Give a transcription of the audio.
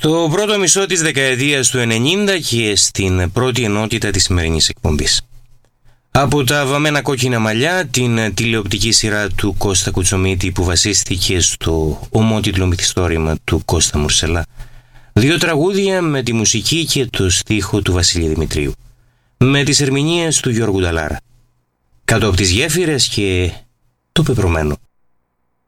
Στο πρώτο μισό της δεκαετίας του 90 και στην πρώτη ενότητα της σημερινής εκπομπής. Από τα βαμμένα κόκκινα μαλλιά, την τηλεοπτική σειρά του Κώστα Κουτσομίτη που βασίστηκε στο ομότιτλο μυθιστόρημα του Κώστα Μουρσελά. Δύο τραγούδια με τη μουσική και το στίχο του Βασίλη Δημητρίου. Με τις ερμηνείες του Γιώργου Νταλάρα. Κάτω από τις γέφυρες και το πεπρωμένο.